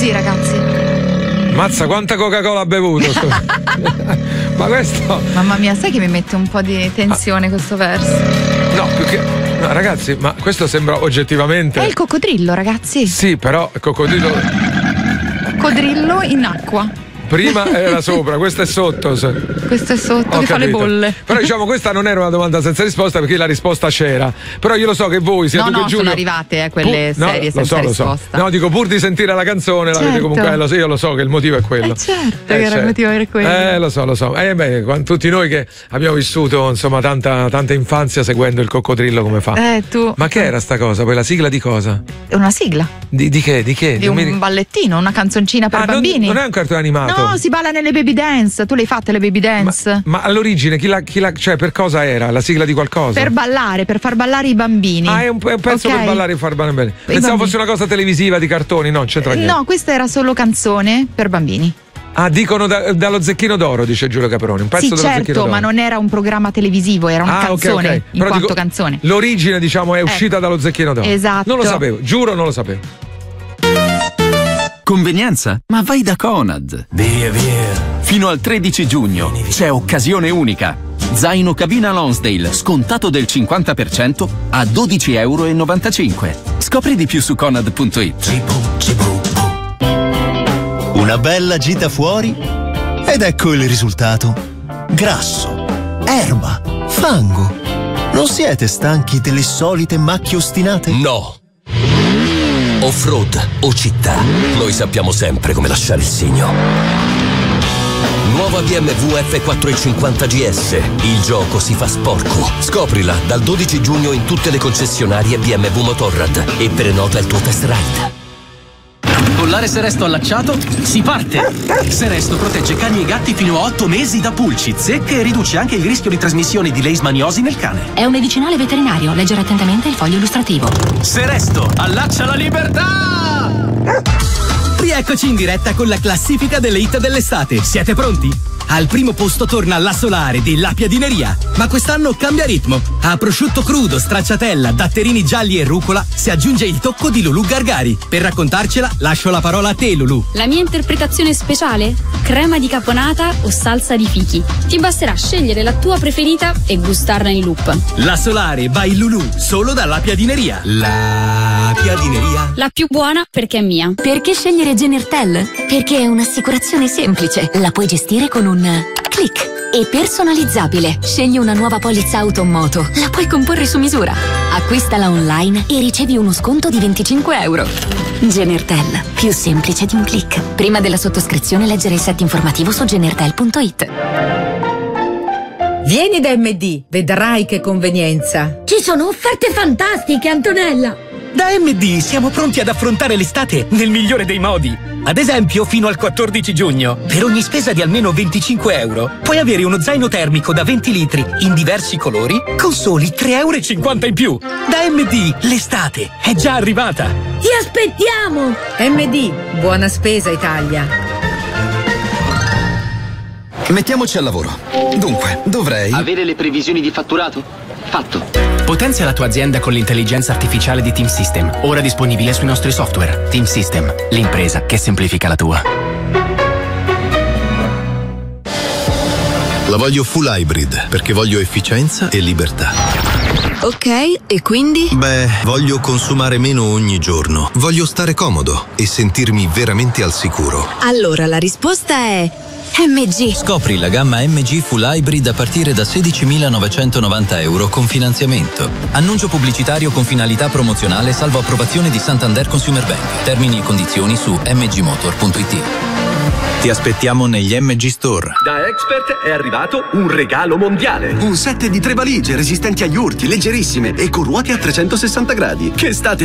così, ragazzi. Mazza, quanta Coca-Cola ha bevuto? Ma questo. Mamma mia, sai che mi mette un po' di tensione questo verso? No, più che. No, ragazzi, ma questo sembra oggettivamente. È il coccodrillo, ragazzi. Sì, però il coccodrillo. Coccodrillo in acqua. Prima era sopra, questo è sotto. Questo è sotto, che fa le bolle. Però diciamo, questa non era una domanda senza risposta, perché la risposta c'era. Però io lo so che voi siete No, Giulio. sono arrivate quelle serie senza risposta. No, dico, pur di sentire la canzone, certo. l'avete comunque. Io lo so che il motivo è quello. Certo che era il motivo per quello. Lo so. Tutti noi che abbiamo vissuto, insomma, tanta infanzia seguendo il coccodrillo come fa. Tu. Ma che era sta cosa? Poi la sigla di cosa? È una sigla. Di che? Di un ballettino, una canzoncina per bambini. Non è un cartone animato. No, si balla nelle baby dance. Tu le hai fatte le baby dance? Ma all'origine cioè per cosa era? La sigla di qualcosa? Per ballare, per far ballare i bambini. È un pezzo per ballare e far ballare. Pensavo fosse una cosa televisiva di cartoni, no, c'entra niente. No, questa era solo canzone per bambini. Ah, dicono dallo Zecchino d'Oro, dice Giulio Caproni. Un pezzo dello Zecchino d'Oro. Ma non era un programma televisivo, era una canzone, okay. In quanto canzone. L'origine, diciamo, è uscita dallo Zecchino d'Oro. Esatto. Non lo sapevo, giuro non lo sapevo. Convenienza? Ma vai da Conad. Via. Fino al 13 giugno c'è occasione unica. Zaino cabina Lonsdale scontato del 50% a €12,95. Scopri di più su Conad.it. Una bella gita fuori ed ecco il risultato. Grasso, erba, fango. Non siete stanchi delle solite macchie ostinate? No. Off-road o città, noi sappiamo sempre come lasciare il segno. Nuova BMW F450 GS. Il gioco si fa sporco. Scoprila dal 12 giugno in tutte le concessionarie BMW Motorrad e prenota il tuo test ride. Collare Seresto allacciato, si parte! Seresto protegge cani e gatti fino a 8 mesi da pulci, zecche e riduce anche il rischio di trasmissione di leishmaniosi nel cane. È un medicinale veterinario, leggere attentamente il foglio illustrativo. Seresto, allaccia la libertà! Rieccoci in diretta con la classifica delle hit dell'estate. Siete pronti? Al primo posto torna La Solare della Piadineria, ma quest'anno cambia ritmo. A prosciutto crudo, stracciatella, datterini gialli e rucola si aggiunge il tocco di Lulù Gargari. Per raccontarcela lascio la parola a te, Lulù. La mia interpretazione speciale? Crema di caponata o salsa di fichi. Ti basterà scegliere la tua preferita e gustarla in loop. La Solare by Lulù, solo dalla Piadineria. La Piadineria. La più buona perché è mia. Perché scegliere Genertel? Perché è un'assicurazione semplice. La puoi gestire con un click e personalizzabile. Scegli una nuova polizza auto o moto. La puoi comporre su misura. Acquistala online e ricevi uno sconto di €25. Genertel, più semplice di un click. Prima della sottoscrizione leggere il set informativo su genertel.it. Vieni da MD, vedrai che convenienza. Ci sono offerte fantastiche, Antonella. Da MD siamo pronti ad affrontare l'estate nel migliore dei modi. Ad esempio, fino al 14 giugno, per ogni spesa di almeno €25, puoi avere uno zaino termico da 20 litri in diversi colori con soli €3,50 in più. Da MD, l'estate è già arrivata. Ti aspettiamo! MD, buona spesa Italia. Mettiamoci al lavoro. Dunque, dovrei... Avere le previsioni di fatturato? Fatto. Potenzia la tua azienda con l'intelligenza artificiale di Team System, ora disponibile sui nostri software. Team System, l'impresa che semplifica la tua. La voglio full hybrid, perché voglio efficienza e libertà. Ok, e quindi? Beh, voglio consumare meno ogni giorno. Voglio stare comodo e sentirmi veramente al sicuro. Allora la risposta è... MG. Scopri la gamma MG Full Hybrid a partire da €16.990 con finanziamento. Annuncio pubblicitario con finalità promozionale salvo approvazione di Santander Consumer Bank. Termini e condizioni su mgmotor.it. Ti aspettiamo negli MG Store. Da Expert è arrivato un regalo mondiale. Un set di 3 valigie resistenti agli urti, leggerissime e con ruote a 360 gradi. Che state